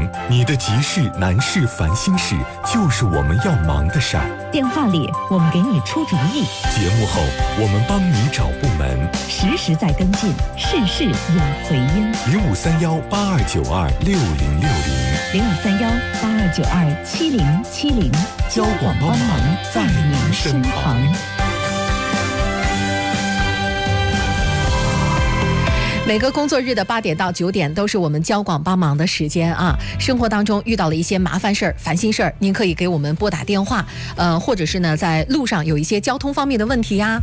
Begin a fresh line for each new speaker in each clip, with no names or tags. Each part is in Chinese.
你的急事、难事、烦心事，就是我们要忙的事儿。
电话里我们给你出主意，
节目后我们帮你找部门，
实时在跟进，事事有回音。
0531829060，0531827070，
交广帮忙在您身旁。
每个工作日的8点到9点都是我们交广帮忙的时间啊。生活当中遇到了一些麻烦事儿、烦心事儿，您可以给我们拨打电话，或者是呢在路上有一些交通方面的问题呀。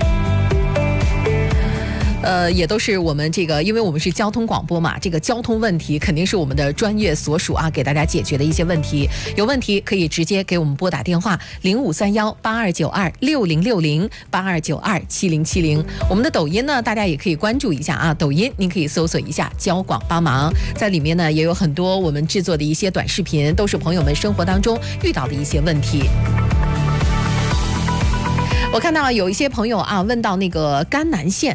也都是我们这个，因为我们是交通广播嘛，这个交通问题肯定是我们的专业所属啊，给大家解决的一些问题。有问题可以直接给我们拨打电话0531826260，82927070。我们的抖音呢，大家也可以关注一下啊，抖音您可以搜索一下交广帮忙，在里面呢也有很多我们制作的一些短视频，都是朋友们生活当中遇到的一些问题。我看到有一些朋友啊问到那个甘南线。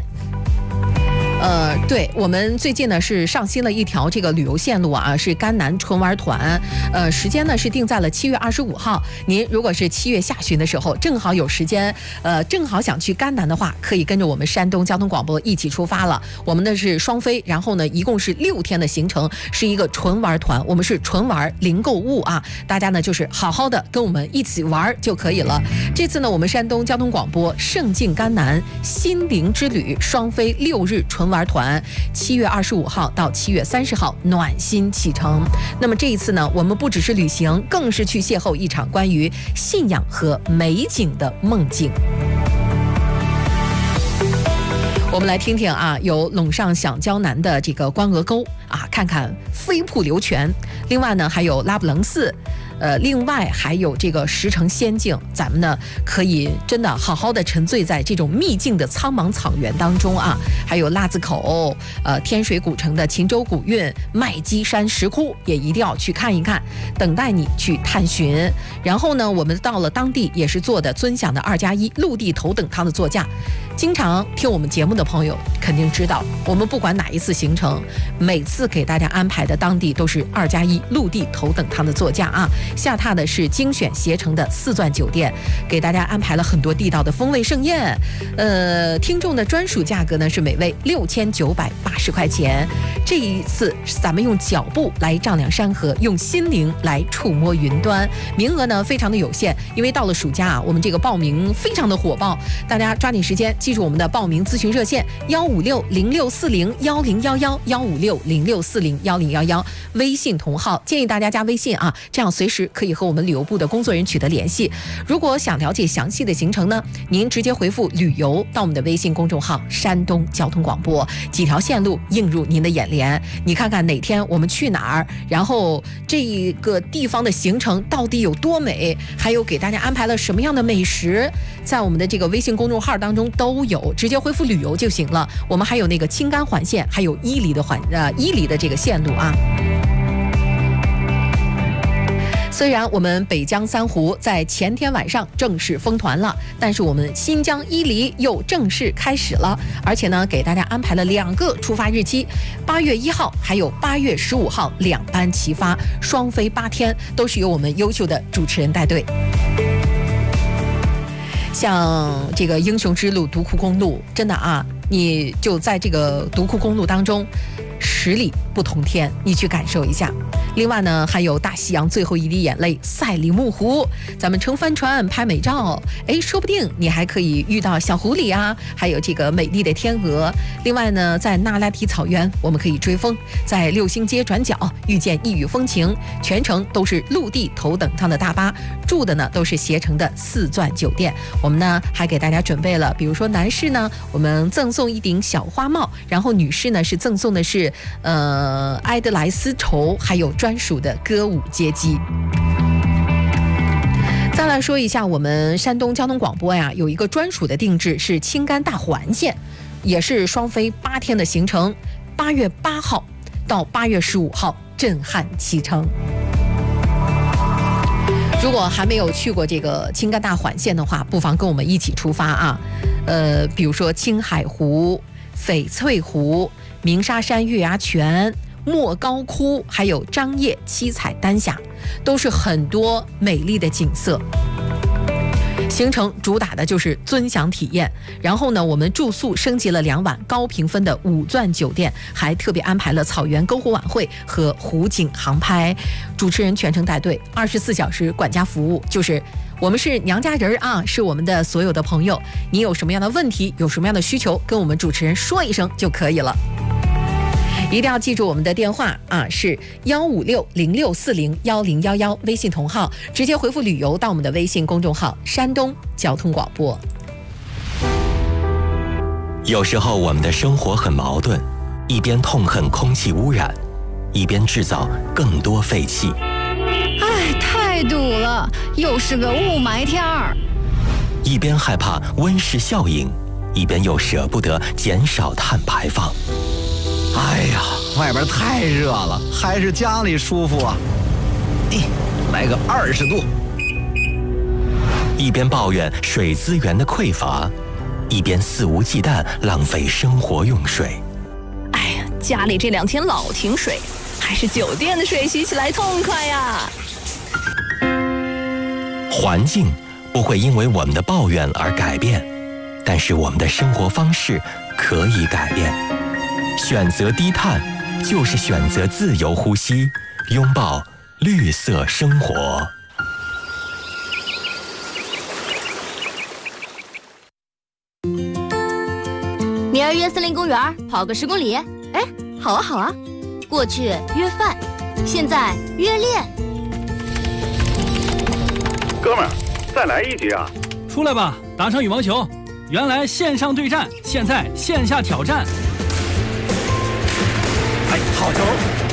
对，我们最近呢是上新了一条这个旅游线路啊，是甘南纯玩团，时间呢是定在了7月25号。您如果是7月下旬的时候，正好有时间，正好想去甘南的话，可以跟着我们山东交通广播一起出发了。我们的是双飞，然后呢一共是6天的行程，是一个纯玩团，我们是纯玩零购物啊，大家呢就是好好的跟我们一起玩就可以了。这次呢我们山东交通广播胜境甘南心灵之旅双飞6日纯玩团，7月25号到7月30号暖心启程。那么这一次呢，我们不只是旅行，更是去邂逅一场关于信仰和美景的梦境。我们来听听啊，有陇上响礁南的这个关鹅沟啊，看看飞瀑流泉。另外呢，还有拉卜楞寺。另外还有这个石城仙境，咱们呢可以真的好好的沉醉在这种秘境的苍茫草原当中啊。还有腊子口，天水古城的秦州古韵，麦积山石窟也一定要去看一看，等待你去探寻。然后呢，我们到了当地也是坐的尊享的2+1陆地头等舱的座驾。经常听我们节目的朋友肯定知道，我们不管哪一次行程，每次给大家安排的当地都是2+1陆地头等舱的座驾啊。下榻的是精选携程的4钻酒店，给大家安排了很多地道的风味盛宴。听众的专属价格呢是每位6980块钱。这一次咱们用脚步来丈量山河，用心灵来触摸云端。名额呢非常的有限，因为到了暑假啊，我们这个报名非常的火爆，大家抓紧时间，记住我们的报名咨询热线15606401011，15606401011，微信同号，建议大家加微信啊，这样随时可以和我们旅游部的工作人员取得联系。如果想了解详细的行程呢，您直接回复旅游到我们的微信公众号山东交通广播，几条线路映入您的眼帘，你看看哪天我们去哪儿，然后这个地方的行程到底有多美，还有给大家安排了什么样的美食，在我们的这个微信公众号当中都有，直接回复旅游就行了。我们还有那个青甘环线，还有伊犁的这个线路啊。虽然我们北疆三湖在前天晚上正式封团了，但是我们新疆伊犁又正式开始了，而且呢给大家安排了2个出发日期，8月1号还有8月15号2班齐发，双飞8天，都是由我们优秀的主持人带队。像这个英雄之路独库公路，真的啊，你就在这个独库公路当中10里不同天，你去感受一下。另外呢，还有大西洋最后一滴眼泪赛里木湖，咱们乘帆船拍美照，说不定你还可以遇到小狐狸啊，还有这个美丽的天鹅。另外呢，在那拉提草原我们可以追风，在六星街转角遇见异域风情，全程都是陆地头等舱的大巴，住的呢都是携程的4钻酒店。我们呢还给大家准备了，比如说男士呢我们赠送一顶小花帽，然后女士呢是赠送的是埃德莱丝绸，还有专属的歌舞街机。再来说一下我们山东交通广播呀，有一个专属的定制是青甘大环线，也是双飞8天的行程，8月8号到8月15号震撼启程。如果还没有去过这个青甘大环线的话，不妨跟我们一起出发啊。比如说青海湖、翡翠湖、鸣沙山月牙泉、 莫高窟，还有张掖七彩丹霞，都是很多美丽的景色。行程主打的就是尊享体验，然后呢，我们住宿升级了2晚高评分的5钻酒店，还特别安排了草原篝火晚会和湖景航拍，主持人全程带队，24小时管家服务，就是我们是娘家人啊，是我们的所有的朋友，你有什么样的问题，有什么样的需求，跟我们主持人说一声就可以了。一定要记住我们的电话啊，是15606401011，微信同号，直接回复旅游到我们的微信公众号山东交通广播。
有时候我们的生活很矛盾，一边痛恨空气污染，一边制造更多废气。
哎，太堵了，又是个雾霾天儿。
一边害怕温室效应，一边又舍不得减少碳排放。
哎呀，外边太热了，还是家里舒服啊！来个20度。
一边抱怨水资源的匮乏，一边肆无忌惮浪费生活用水。
哎呀，家里这2天老停水，还是酒店的水洗起来痛快呀！
环境不会因为我们的抱怨而改变，但是我们的生活方式可以改变。选择低碳，就是选择自由呼吸，拥抱绿色生活。
明儿约森林公园跑个10公里。
哎，好啊好啊。
过去约饭，现在约练。
哥们儿，再来一局啊！
出来吧，打场羽毛球。原来线上对战，现在线下挑战。
哎，好球！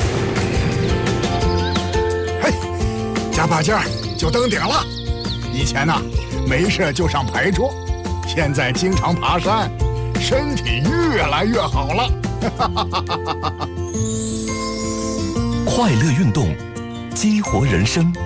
嘿，加把劲儿就登顶了。以前呢，没事就上牌桌，现在经常爬山，身体越来越好了。
快乐运动，激活人生。